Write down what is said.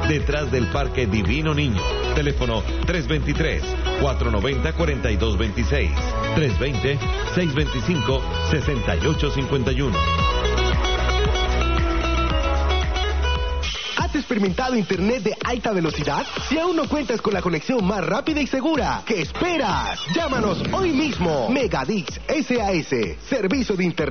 detrás del Parque Divino Niño. Teléfono 323-490-4226. 320-625-6851. ¿Has experimentado internet de alta velocidad? Si aún no cuentas con la conexión más rápida y segura, ¿qué esperas? Llámanos hoy mismo. Megadix SAS, servicio de internet